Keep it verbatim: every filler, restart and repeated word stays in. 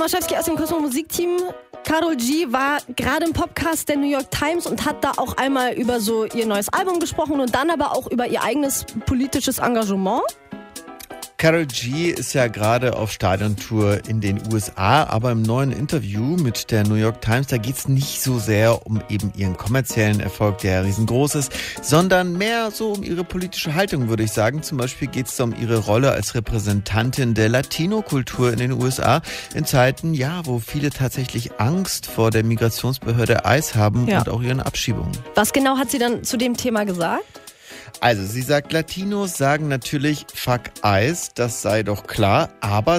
Maszewski aus dem Cosmo Musikteam. Karol G war gerade im Podcast der New York Times und hat da auch einmal über so ihr neues Album gesprochen und dann aber auch über ihr eigenes politisches Engagement. Karol G ist ja gerade auf Stadiontour in den U S A, aber im neuen Interview mit der New York Times, da geht es nicht so sehr um eben ihren kommerziellen Erfolg, der ja riesengroß ist, sondern mehr so um ihre politische Haltung, würde ich sagen. Zum Beispiel geht es da um ihre Rolle als Repräsentantin der Latino-Kultur in den U S A in Zeiten, ja, wo viele tatsächlich Angst vor der Migrationsbehörde I C E haben ja. und auch ihren Abschiebungen. Was genau hat sie dann zu dem Thema gesagt? Also, sie sagt, Latinos sagen natürlich Fuck I C E, das sei doch klar, aber